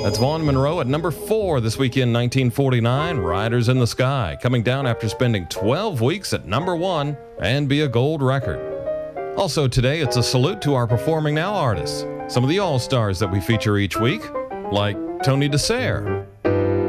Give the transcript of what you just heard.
That's Vaughn Monroe at number 4 this weekend, 1949, Riders in the Sky, coming down after spending 12 weeks at number 1 and be a gold record. Also today, it's a salute to our Performing Now artists, some of the all-stars that we feature each week, like Tony DeSere,